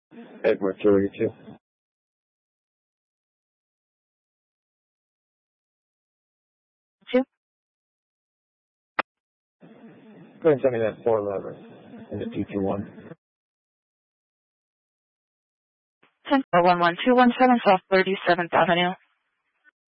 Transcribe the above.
Edward 32. Two. Go ahead and send me that 411 into 221. 10-411-217 South 37th Avenue.